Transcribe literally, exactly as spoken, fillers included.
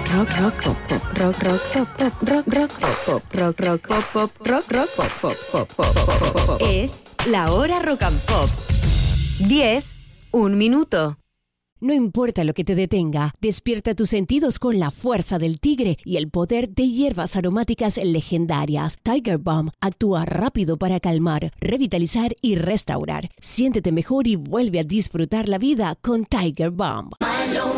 Rock, rock, pop, pop, rock, rock, pop, pop, rock, rock, pop, pop, rock, rock, pop, pop, rock, rock, pop, pop, pop, pop, pop, pop, pop. Es la hora rock and pop. diez, un minuto. No importa lo que te detenga, despierta tus sentidos con la fuerza del tigre y el poder de hierbas aromáticas legendarias. Tiger Balm actúa rápido para calmar, revitalizar y restaurar. Siéntete mejor y vuelve a disfrutar la vida con Tiger Balm.